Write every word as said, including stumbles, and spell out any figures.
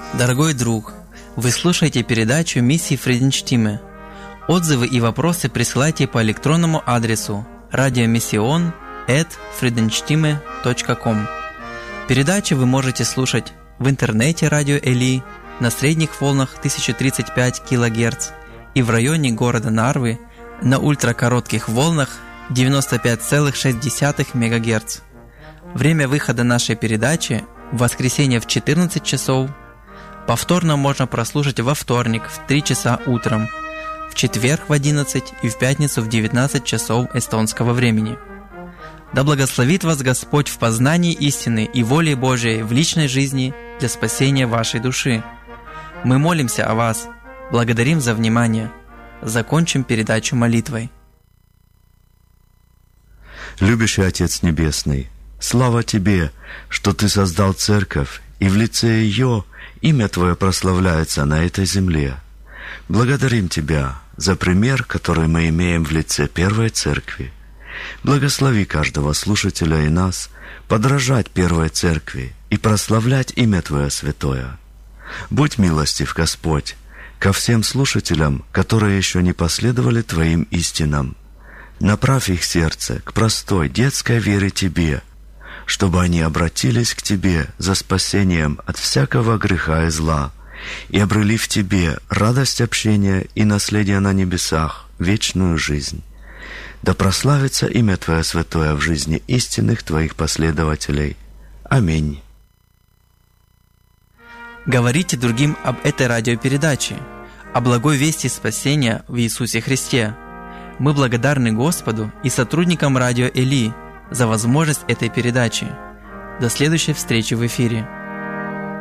Дорогой друг, вы слушаете передачу миссии Фриденштиме. Отзывы и вопросы присылайте по электронному адресу радиомиссион эт фриденштиме точка ком. Передачи вы можете слушать в интернете радио Эли на средних волнах тысяча тридцать пять килогерц и в районе города Нарвы на ультракоротких волнах девяносто пять целых шесть десятых мегагерц. Время выхода нашей передачи в воскресенье в четырнадцать часов. Повторно можно прослушать во вторник в три часа утром, в четверг в одиннадцать и в пятницу в девятнадцать часов эстонского времени. Да благословит вас Господь в познании истины и воли Божией в личной жизни для спасения вашей души. Мы молимся о вас, благодарим за внимание. Закончим передачу молитвой. Любящий Отец Небесный, слава Тебе, что Ты создал церковь, и в лице ее имя Твое прославляется на этой земле. Благодарим Тебя за пример, который мы имеем в лице Первой Церкви. Благослови каждого слушателя и нас подражать Первой Церкви и прославлять имя Твое святое. Будь милостив, Господь, ко всем слушателям, которые еще не последовали Твоим истинам. Направь их сердце к простой детской вере Тебе, чтобы они обратились к Тебе за спасением от всякого греха и зла и обрели в Тебе радость общения и наследие на небесах, вечную жизнь. Да прославится имя Твое святое в жизни истинных Твоих последователей. Аминь. Говорите другим об этой радиопередаче, о благой вести спасения в Иисусе Христе. Мы благодарны Господу и сотрудникам радио Эли за возможность этой передачи. До следующей встречи в эфире.